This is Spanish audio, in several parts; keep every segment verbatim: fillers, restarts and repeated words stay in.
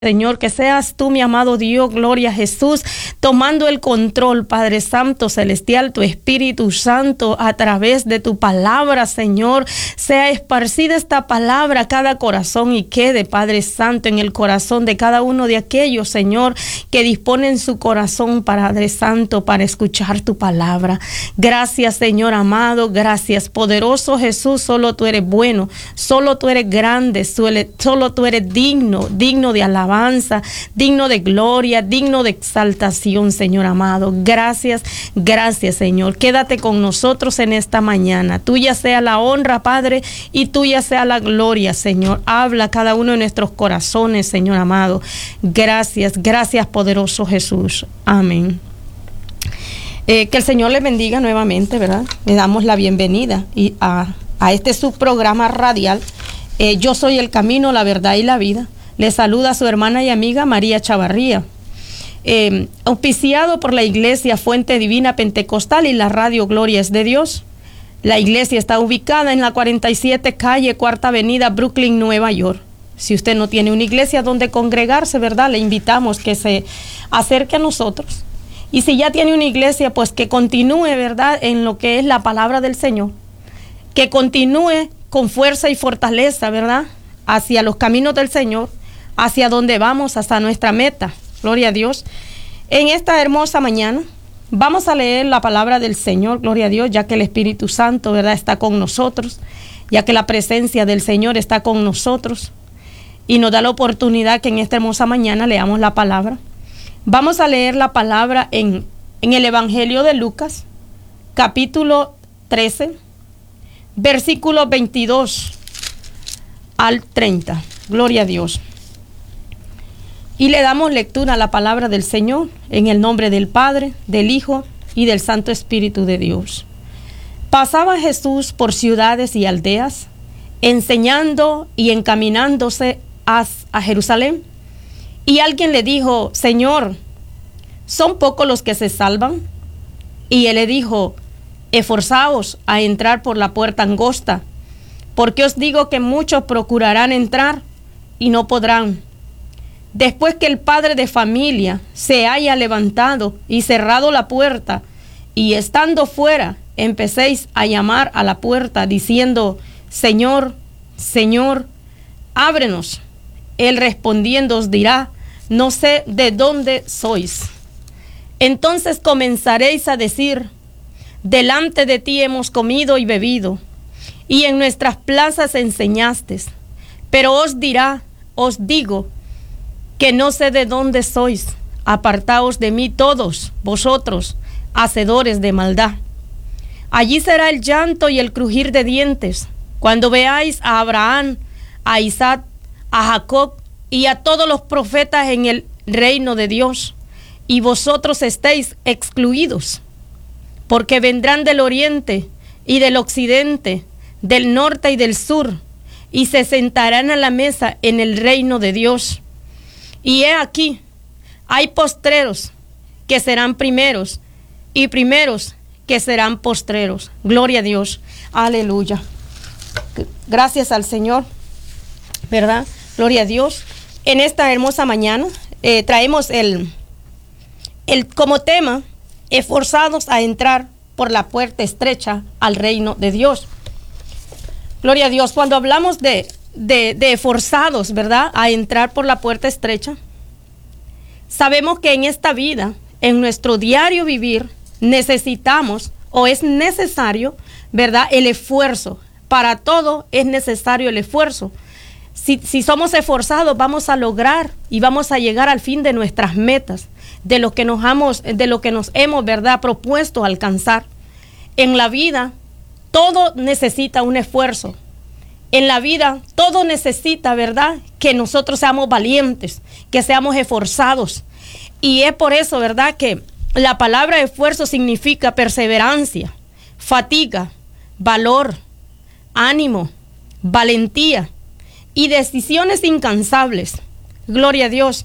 Señor, que seas tú, mi amado Dios, gloria a Jesús, tomando el control, Padre Santo, Celestial, tu Espíritu Santo, a través de tu palabra, Señor, sea esparcida esta palabra a cada corazón y quede, Padre Santo, en el corazón de cada uno de aquellos, Señor, que disponen su corazón, Padre Santo, para escuchar tu palabra. Gracias, Señor amado, gracias, poderoso Jesús, solo tú eres bueno, solo tú eres grande, solo tú eres digno, digno de alabanza. Avanza, digno de gloria, digno de exaltación, Señor amado. Gracias, gracias, Señor. Quédate con nosotros en esta mañana. Tuya sea la honra, Padre, y tuya sea la gloria, Señor. Habla a cada uno de nuestros corazones, Señor amado. Gracias, gracias, poderoso Jesús. Amén. Eh, que el Señor les bendiga nuevamente, ¿verdad? Le damos la bienvenida y a, a este subprograma radial. Eh, yo soy el camino, la verdad y la vida. Le saluda a su hermana y amiga María Chavarría, eh, auspiciado por la Iglesia Fuente Divina Pentecostal y la Radio Gloria es de Dios. La iglesia está ubicada en la cuarenta y siete calle Cuarta Avenida, Brooklyn, Nueva York. Si usted no tiene una iglesia donde congregarse, ¿verdad? Le invitamos que se acerque a nosotros. Y si ya tiene una iglesia, pues que continúe, ¿verdad?, en lo que es la palabra del Señor. Que continúe con fuerza y fortaleza, ¿verdad?, hacia los caminos del Señor, hacia donde vamos, hasta nuestra meta. Gloria a Dios. En esta hermosa mañana vamos a leer la palabra del Señor, gloria a Dios, ya que el Espíritu Santo, ¿verdad?, está con nosotros, ya que la presencia del Señor está con nosotros y nos da la oportunidad que en esta hermosa mañana leamos la palabra. Vamos a leer la palabra en, en el Evangelio de Lucas, capítulo trece, versículos veintidós al treinta. Gloria a Dios. Y le damos lectura a la palabra del Señor en el nombre del Padre, del Hijo y del Santo Espíritu de Dios. Pasaba Jesús por ciudades y aldeas, enseñando y encaminándose a, a Jerusalén. Y alguien le dijo: Señor, ¿son pocos los que se salvan? Y él le dijo: esforzaos a entrar por la puerta angosta, porque os digo que muchos procurarán entrar y no podrán. Después que el padre de familia se haya levantado y cerrado la puerta, y estando fuera, empecéis a llamar a la puerta, diciendo: Señor, Señor, ábrenos. Él respondiendo os dirá: no sé de dónde sois. Entonces comenzaréis a decir: delante de ti hemos comido y bebido, y en nuestras plazas enseñaste. Pero os dirá, os digo, que no sé de dónde sois. Apartaos de mí todos vosotros, hacedores de maldad. Allí será el llanto y el crujir de dientes, cuando veáis a Abraham, a Isaac, a Jacob y a todos los profetas en el reino de Dios, y vosotros estéis excluidos, porque vendrán del oriente y del occidente, del norte y del sur, y se sentarán a la mesa en el reino de Dios. Y he aquí, hay postreros que serán primeros, y primeros que serán postreros. Gloria a Dios. Aleluya. Gracias al Señor, ¿verdad? Gloria a Dios. En esta hermosa mañana eh, traemos el, el como tema: esforzados a entrar por la puerta estrecha al reino de Dios. Gloria a Dios. Cuando hablamos de, de, de esforzados, ¿verdad?, a entrar por la puerta estrecha, sabemos que en esta vida, en nuestro diario vivir, necesitamos o es necesario, ¿verdad?, el esfuerzo. Para todo es necesario el esfuerzo. Si, si somos esforzados, vamos a lograr y vamos a llegar al fin de nuestras metas, de lo que nos hemos, de lo que nos hemos, ¿verdad?, propuesto alcanzar. En la vida, todo necesita un esfuerzo. En la vida, todo necesita, ¿verdad?, que nosotros seamos valientes, que seamos esforzados. Y es por eso, ¿verdad?, que la palabra esfuerzo significa perseverancia, fatiga, valor, ánimo, valentía y decisiones incansables. Gloria a Dios.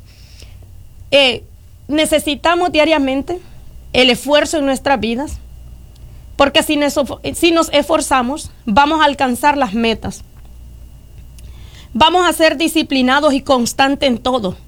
Eh, necesitamos diariamente el esfuerzo en nuestras vidas, porque si nos, si nos esforzamos, vamos a alcanzar las metas. Vamos a ser disciplinados y constantes en todo.